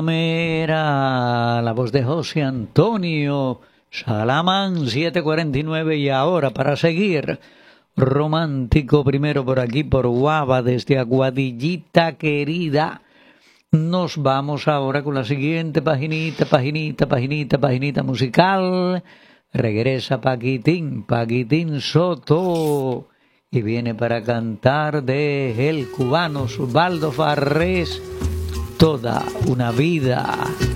Era la voz de José Antonio Salamán, 7:49, y ahora para seguir romántico, primero por aquí por Guava, desde Aguadillita querida, nos vamos ahora con la siguiente paginita musical. Regresa Paquitín Soto y viene para cantar de el cubano Osvaldo Farrés, Toda una vida.